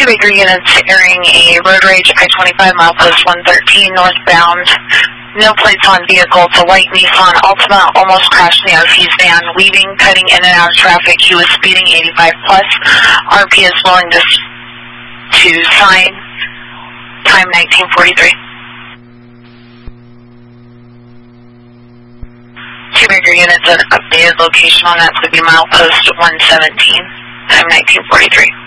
Two Baker units airing a road rage I-25 milepost 113 northbound. No plates on vehicle. It's a white Nissan Altima. Almost crashed in the RP's van. Leaving, cutting in and out of traffic. He was speeding 85 plus. RP is willing to sign. Time 1943. Two Baker units, an updated location on that would be milepost 117. Time 1943.